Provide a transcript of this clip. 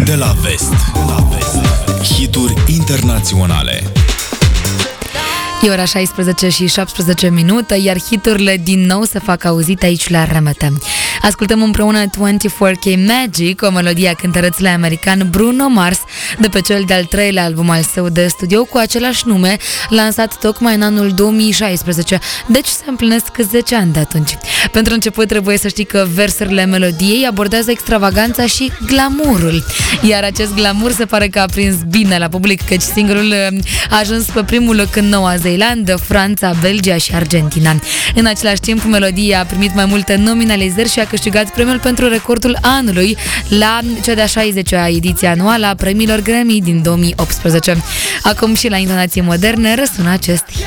De la vest. Hituri internaționale. E ora 16 și 17 minute, iar hiturile din nou se fac auzite aici la RMT. Ascultăm împreună 24K Magic, o melodie a cântărețului american Bruno Mars, de pe cel de-al treilea album al său de studio cu același nume, lansat tocmai în anul 2016, deci se împlinesc 10 ani de atunci. Pentru început trebuie să știi că versurile melodiei abordează extravaganța și glamourul, iar acest glamour se pare că a prins bine la public, căci singurul a ajuns pe primul loc în Noua Zeelandă, Franța, Belgia și Argentina. În același timp, melodia a primit mai multe nominalizări și a câștigat premiul pentru recordul anului la cea de-a 60-a ediție anuală a premiilor Grammy din 2018. Acum și la intonații moderne răsună acest hit.